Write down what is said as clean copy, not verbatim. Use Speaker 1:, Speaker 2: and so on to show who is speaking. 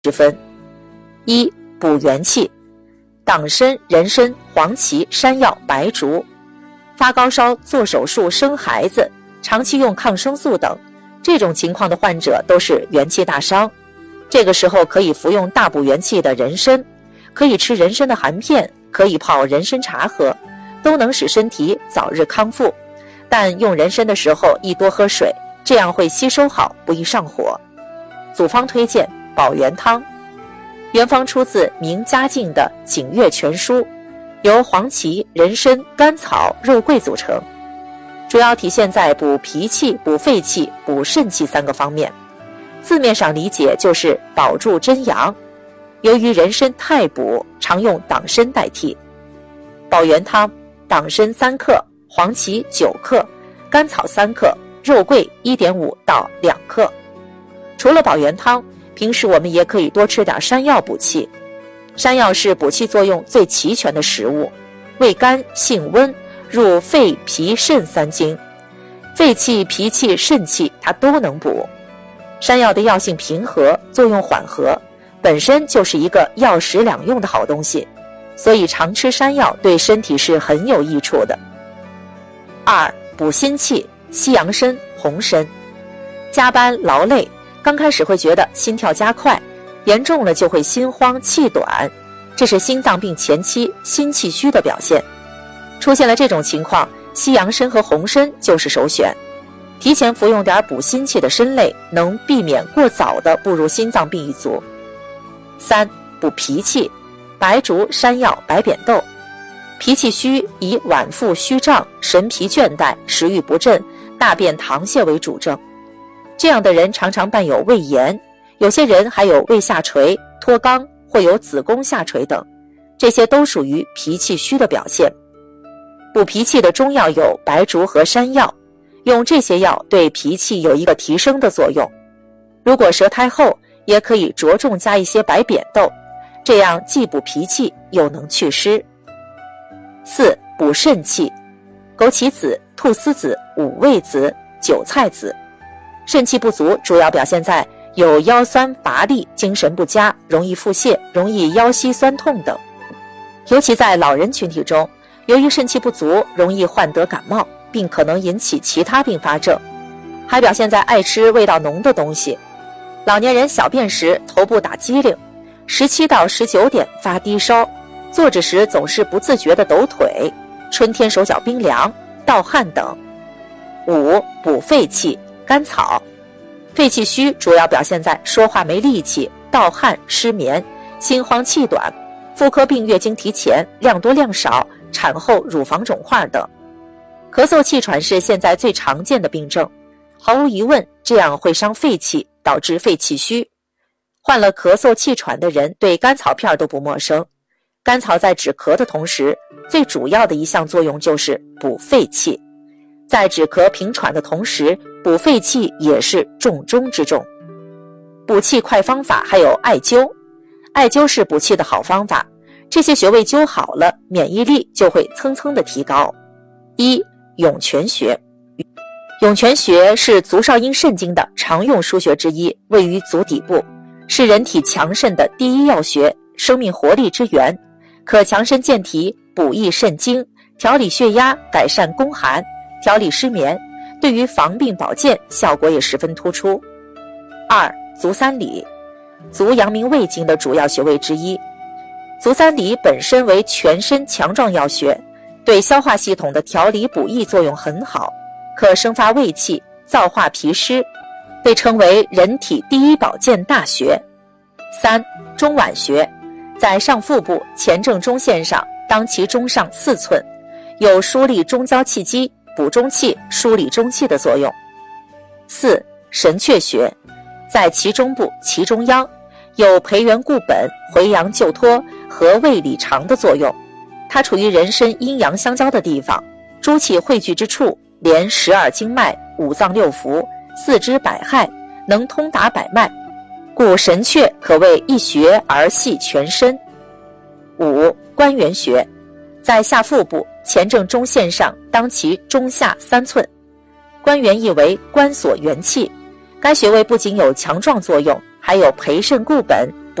Speaker 1: 之分。一、补元气，党参、人参、黄芪、山药、白术。发高烧、做手术、生孩子、长期用抗生素等，这种情况的患者都是元气大伤。这个时候可以服用大补元气的人参，可以吃人参的含片，可以泡人参茶喝，都能使身体早日康复。但用人参的时候宜多喝水，这样会吸收好，不易上火。组方推荐保元汤，原方出自明嘉靖的《景岳全书》，由黄芪、人参、甘草、肉桂组成，主要体现在补脾气、补肺气、补肾气3个方面。字面上理解就是保住真阳。由于人参太补，常用党参代替。保元汤，党参3克，黄芪9克，甘草3克，肉桂1.5到2克。除了保元汤，平时我们也可以多吃点山药补气。山药是补气作用最齐全的食物，味甘性温，入肺脾肾3经，肺气、脾气、肾气它都能补。山药的药性平和，作用缓和，本身就是一个药食两用的好东西，所以常吃山药对身体是很有益处的。2、补心气，西洋参、红参。加班劳累，刚开始会觉得心跳加快，严重了就会心慌气短，这是心脏病前期心气虚的表现。出现了这种情况，西洋参和红参就是首选。提前服用点补心气的参类，能避免过早的步入心脏病一族。3、补脾气，白术、山药、白扁豆。脾气虚以脘腹虚胀、神疲倦怠、食欲不振、大便溏泻为主症，这样的人常常伴有胃炎，有些人还有胃下垂、脱肛或有子宫下垂等，这些都属于脾气虚的表现。补脾气的中药有白术和山药，用这些药对脾气有一个提升的作用。如果舌苔厚，也可以着重加一些白扁豆，这样既补脾气又能祛湿。4、补肾气，枸杞子、菟丝子、五味子、韭菜子。肾气不足主要表现在有腰酸乏力、精神不佳、容易腹泻、容易腰膝酸痛等。尤其在老人群体中，由于肾气不足，容易患得感冒，并可能引起其他并发症，还表现在爱吃味道浓的东西。老年人小便时头部打激灵，17到19点发低烧，坐着时总是不自觉地抖腿，春天手脚冰凉、盗汗等。5、补肺气，甘草。肺气虚主要表现在说话没力气、盗汗、失眠、心慌气短、妇科病月经提前、量多量少、产后乳房肿块等。咳嗽气喘是现在最常见的病症，毫无疑问，这样会伤肺气，导致肺气虚。患了咳嗽气喘的人对甘草片都不陌生。甘草在止咳的同时，最主要的一项作用就是补肺气。在止咳平喘的同时，补肺气也是重中之重。补气快方法还有艾灸，艾灸是补气的好方法，这些穴位灸好了，免疫力就会蹭蹭的提高。1、涌泉穴。涌泉穴是足少阴肾经的常用腧穴之一，位于足底部，是人体强肾的第一要穴，生命活力之源，可强身健体、补益肾精、调理血压、改善宫寒、调理失眠，对于防病保健效果也十分突出。2、足三里。足阳明胃经的主要穴位之一，足三里本身为全身强壮要穴，对消化系统的调理补益作用很好，可生发胃气、燥化脾湿，被称为人体第一保健大穴。3、中脘穴。在上腹部前正中线上，当其中上4寸，有疏利中焦气机、补中气、梳理中气的作用。4、神阙穴。在其中部其中央，有培元固本、回阳救脱和胃理肠的作用，它处于人身阴阳相交的地方，诸气汇聚之处，连12经脉、5脏6腑、4肢百骸，能通达百脉，故神阙可谓一穴而系全身。5、关元穴。在下腹部前正中线上，当其中下3寸。关元意为关锁元气，该穴位不仅有强壮作用，还有培肾固本、